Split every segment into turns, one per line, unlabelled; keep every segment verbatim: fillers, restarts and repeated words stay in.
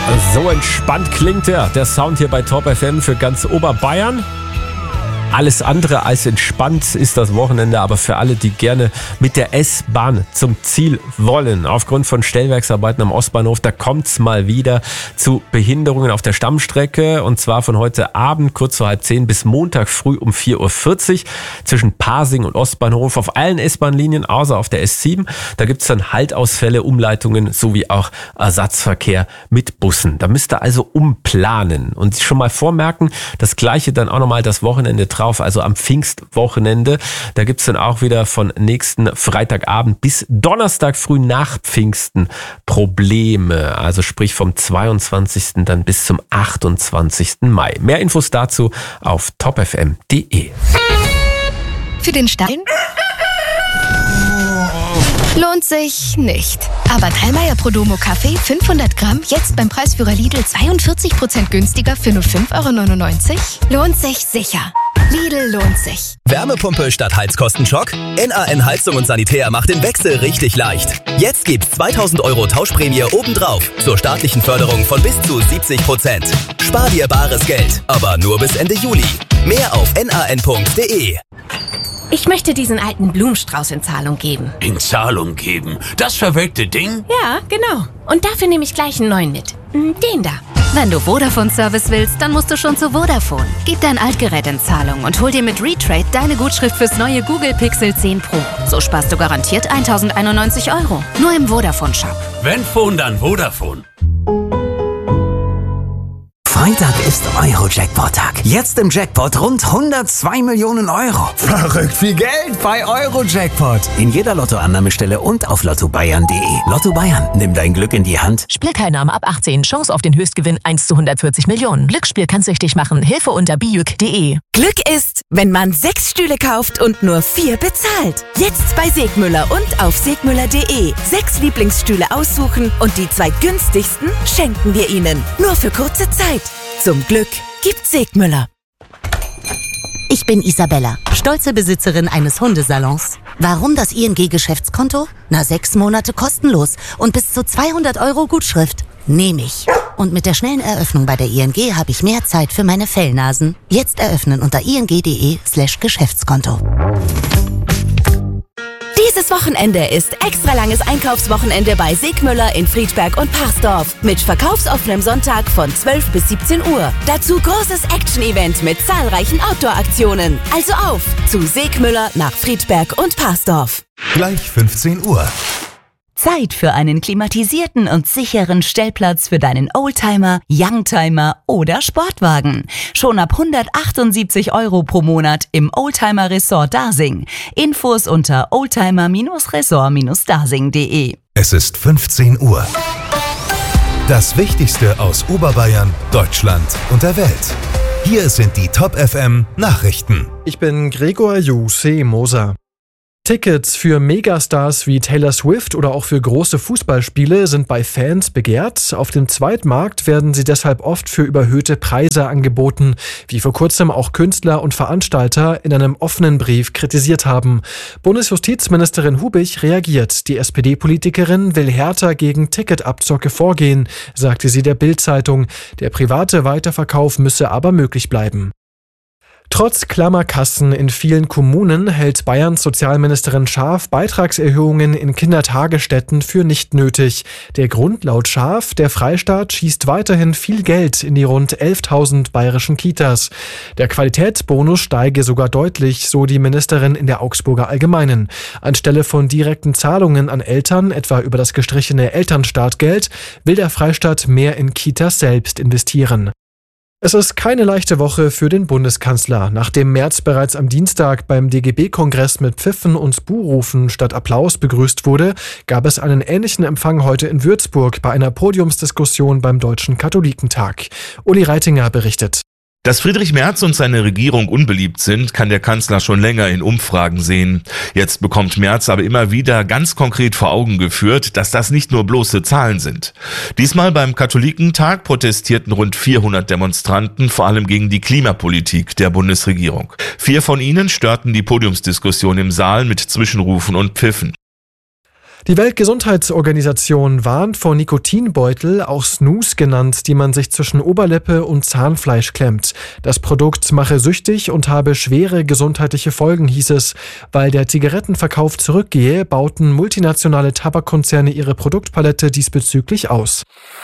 So entspannt klingt er, der Sound hier bei Top F M für ganz Oberbayern. Alles andere als entspannt ist das Wochenende, aber für alle, die gerne mit der S-Bahn zum Ziel wollen. Aufgrund von Stellwerksarbeiten am Ostbahnhof, da kommt's mal wieder zu Behinderungen auf der Stammstrecke. Und zwar von heute Abend kurz vor halb zehn bis Montag früh um vier Uhr vierzig zwischen Pasing und Ostbahnhof auf allen S-Bahn-Linien, außer auf der S sieben. Da gibt's dann Haltausfälle, Umleitungen sowie auch Ersatzverkehr mit Bussen. Da müsst ihr also umplanen und schon mal vormerken, das Gleiche dann auch nochmal das Wochenende drauf, also am Pfingstwochenende. Da gibt's dann auch wieder von nächsten Freitagabend bis Donnerstag früh nach Pfingsten Probleme. Also sprich vom zweiundzwanzigsten dann bis zum achtundzwanzigsten Mai. Mehr Infos dazu auf top f m punkt d e.
Für den Stein lohnt sich nicht. Aber Dallmayr Prodomo Kaffee fünfhundert Gramm jetzt beim Preisführer Lidl zweiundvierzig Prozent günstiger für nur fünf Euro neunundneunzig? Lohnt sich sicher. Lidl lohnt sich.
Wärmepumpe statt Heizkostenschock? N A N Heizung und Sanitär macht den Wechsel richtig leicht. Jetzt gibt's zweitausend Euro Tauschprämie obendrauf zur staatlichen Förderung von bis zu siebzig Prozent. Spar dir bares Geld, aber nur bis Ende Juli. Mehr auf n a n punkt d e.
Ich möchte diesen alten Blumenstrauß in Zahlung geben.
In Zahlung geben? Das verwelkte Ding?
Ja, genau. Und dafür nehme ich gleich einen neuen mit. Den da.
Wenn du Vodafone-Service willst, dann musst du schon zu Vodafone. Gib dein Altgerät in Zahlung und hol dir mit Retrade deine Gutschrift fürs neue Google Pixel zehn Pro. So sparst du garantiert eintausendeinundneunzig Euro. Nur im Vodafone-Shop.
Wenn Phone, dann Vodafone.
Freitag ist Euro-Jackpot-Tag. Jetzt im Jackpot rund hundertzwei Millionen Euro. Verrückt viel Geld bei Euro-Jackpot. In jeder Lottoannahmestelle und auf lotto bayern punkt d e. Lotto Bayern, nimm dein Glück in die Hand.
Spielteilnahme ab achtzehn. Chance auf den Höchstgewinn eins zu hundertvierzig Millionen. Glücksspiel kann süchtig machen. Hilfe unter bijuk punkt d e.
Glück ist, wenn man sechs Stühle kauft und nur vier bezahlt. Jetzt bei Segmüller und auf segmüller punkt d e. Sechs Lieblingsstühle aussuchen und die zwei günstigsten schenken wir Ihnen. Nur für kurze Zeit. Zum Glück gibt Segmüller.
Ich bin Isabella, stolze Besitzerin eines Hundesalons. Warum das I N G-Geschäftskonto? Na, sechs Monate kostenlos und bis zu zweihundert Euro Gutschrift. Nehme ich. Und mit der schnellen Eröffnung bei der I N G habe ich mehr Zeit für meine Fellnasen. Jetzt eröffnen unter i n g punkt d e slash Geschäftskonto.
Dieses Wochenende ist extra langes Einkaufswochenende bei Segmüller in Friedberg und Parsdorf. Mit verkaufsoffenem Sonntag von zwölf bis siebzehn Uhr. Dazu großes Action-Event mit zahlreichen Outdoor-Aktionen. Also auf zu Segmüller nach Friedberg und Parsdorf.
Gleich fünfzehn Uhr.
Zeit für einen klimatisierten und sicheren Stellplatz für deinen Oldtimer, Youngtimer oder Sportwagen. Schon ab hundertachtundsiebzig Euro pro Monat im Oldtimer Resort Dasing. Infos unter oldtimer Resort Dasing punkt d e.
Es ist fünfzehn Uhr. Das Wichtigste aus Oberbayern, Deutschland und der Welt. Hier sind die Top F M Nachrichten.
Ich bin Gregor Jussi Moser. Tickets für Megastars wie Taylor Swift oder auch für große Fußballspiele sind bei Fans begehrt. Auf dem Zweitmarkt werden sie deshalb oft für überhöhte Preise angeboten, wie vor kurzem auch Künstler und Veranstalter in einem offenen Brief kritisiert haben. Bundesjustizministerin Hubich reagiert. Die S P D-Politikerin will härter gegen Ticketabzocke vorgehen, sagte sie der Bild-Zeitung. Der private Weiterverkauf müsse aber möglich bleiben. Trotz Klammerkassen in vielen Kommunen hält Bayerns Sozialministerin Schaaf Beitragserhöhungen in Kindertagesstätten für nicht nötig. Der Grund laut Schaaf: der Freistaat schießt weiterhin viel Geld in die rund elftausend bayerischen Kitas. Der Qualitätsbonus steige sogar deutlich, so die Ministerin in der Augsburger Allgemeinen. Anstelle von direkten Zahlungen an Eltern, etwa über das gestrichene Elternstartgeld, will der Freistaat mehr in Kitas selbst investieren. Es ist keine leichte Woche für den Bundeskanzler. Nachdem Merz bereits am Dienstag beim D G B-Kongress mit Pfiffen und Buhrufen statt Applaus begrüßt wurde, gab es einen ähnlichen Empfang heute in Würzburg bei einer Podiumsdiskussion beim Deutschen Katholikentag. Uli Reitinger berichtet.
Dass Friedrich Merz und seine Regierung unbeliebt sind, kann der Kanzler schon länger in Umfragen sehen. Jetzt bekommt Merz aber immer wieder ganz konkret vor Augen geführt, dass das nicht nur bloße Zahlen sind. Diesmal beim Katholikentag protestierten rund vierhundert Demonstranten vor allem gegen die Klimapolitik der Bundesregierung. Vier von ihnen störten die Podiumsdiskussion im Saal mit Zwischenrufen und Pfiffen.
Die Weltgesundheitsorganisation warnt vor Nikotinbeutel, auch Snus genannt, die man sich zwischen Oberlippe und Zahnfleisch klemmt. Das Produkt mache süchtig und habe schwere gesundheitliche Folgen, hieß es. Weil der Zigarettenverkauf zurückgehe, bauten multinationale Tabakkonzerne ihre Produktpalette diesbezüglich aus.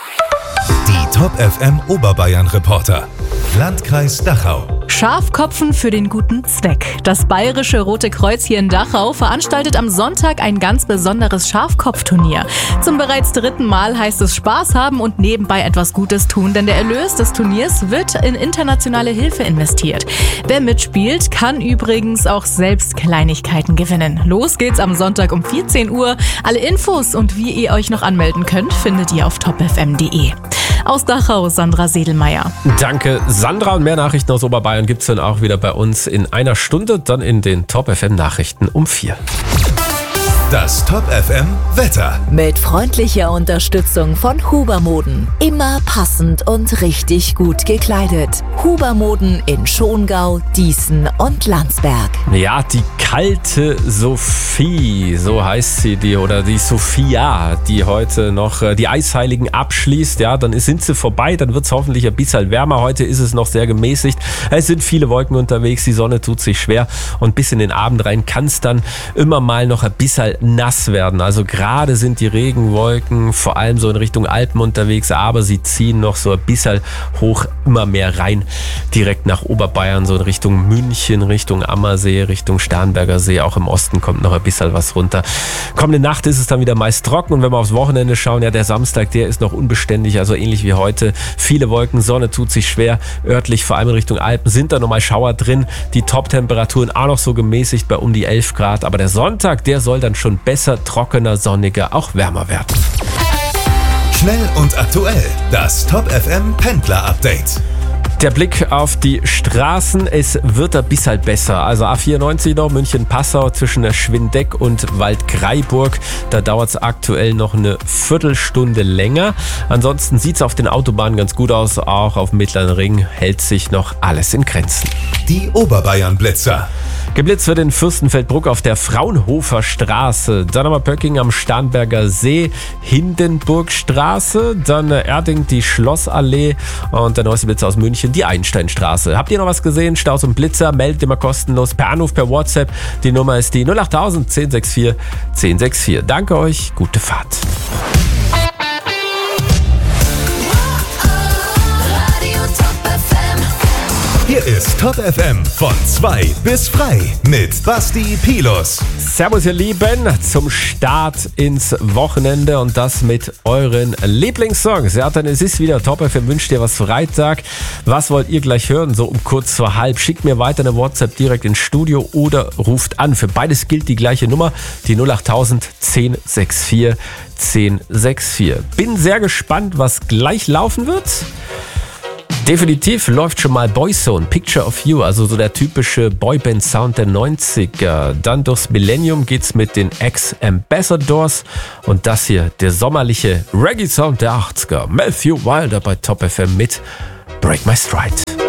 Die Top F M Oberbayern Reporter. Landkreis Dachau.
Schafkopfen für den guten Zweck. Das Bayerische Rote Kreuz hier in Dachau veranstaltet am Sonntag ein ganz besonderes Schafkopfturnier. Zum bereits dritten Mal heißt es Spaß haben und nebenbei etwas Gutes tun, denn der Erlös des Turniers wird in internationale Hilfe investiert. Wer mitspielt, kann übrigens auch selbst Kleinigkeiten gewinnen. Los geht's am Sonntag um vierzehn Uhr. Alle Infos und wie ihr euch noch anmelden könnt, findet ihr auf top f m punkt d e. Aus Dachau, Sandra Sedelmeier.
Danke, Sandra. Und mehr Nachrichten aus Oberbayern gibt es dann auch wieder bei uns in einer Stunde, dann in den Top F M Nachrichten um vier.
Das Top F M Wetter.
Mit freundlicher Unterstützung von Huber Moden. Immer passend und richtig gut gekleidet. Huber Moden in Schongau, Dießen und Landsberg.
Ja, die kalte Sophie, so heißt sie, die oder die Sophia, die heute noch äh, die Eisheiligen abschließt. Ja, dann sind sie vorbei, dann wird es hoffentlich ein bisschen wärmer. Heute ist es noch sehr gemäßigt. Es sind viele Wolken unterwegs, die Sonne tut sich schwer und bis in den Abend rein kann es dann immer mal noch ein bisschen nass werden. Also gerade sind die Regenwolken vor allem so in Richtung Alpen unterwegs, aber sie ziehen noch so ein bisschen hoch immer mehr rein, direkt nach Oberbayern, so in Richtung München, Richtung Ammersee, Richtung Starnberger See. Auch im Osten kommt noch ein bisschen was runter. Kommende Nacht ist es dann wieder meist trocken und wenn wir aufs Wochenende schauen, ja, der Samstag, der ist noch unbeständig, also ähnlich wie heute. Viele Wolken, Sonne tut sich schwer, örtlich, vor allem in Richtung Alpen, sind da nochmal Schauer drin. Die Top-Temperaturen auch noch so gemäßigt bei um die elf Grad, aber der Sonntag, der soll dann schon besser, trockener, sonniger, auch wärmer werden.
Schnell und aktuell, das Top F M Pendler Update.
Der Blick auf die Straßen, es wird ein bisschen besser. Also A vierundneunzig noch, München-Passau zwischen Schwindeck und Waldkraiburg. Da dauert es aktuell noch eine Viertelstunde länger. Ansonsten sieht es auf den Autobahnen ganz gut aus. Auch auf dem Mittleren Ring hält sich noch alles in Grenzen.
Die Oberbayern-Blitzer.
Geblitzt wird in Fürstenfeldbruck auf der Fraunhofer Straße, dann aber Pöcking am Starnberger See, Hindenburgstraße, dann Erding die Schlossallee und der neueste Blitzer aus München, die Einsteinstraße. Habt ihr noch was gesehen? Staus und Blitzer, meldet immer kostenlos per Anruf, per WhatsApp. Die Nummer ist die null acht null null eins null sechs vier eins null sechs vier. Danke euch, gute Fahrt.
Hier ist Top F M von zwei bis frei mit Basti Pilus.
Servus ihr Lieben, zum Start ins Wochenende und das mit euren Lieblingssongs. Ja, dann es ist wieder Top F M, wünscht dir was Freitag. Was wollt ihr gleich hören, so um kurz vor halb? Schickt mir weiter eine WhatsApp direkt ins Studio oder ruft an. Für beides gilt die gleiche Nummer, die null acht null null eins null sechs vier eins null sechs vier. Bin sehr gespannt, was gleich laufen wird. Definitiv läuft schon mal Boyzone, Picture of You, also so der typische Boyband-Sound der neunziger. Dann durchs Millennium geht's mit den Ex-Ambassadors und das hier, der sommerliche Reggae-Sound der achtziger. Matthew Wilder bei Top F M mit Break My Stride.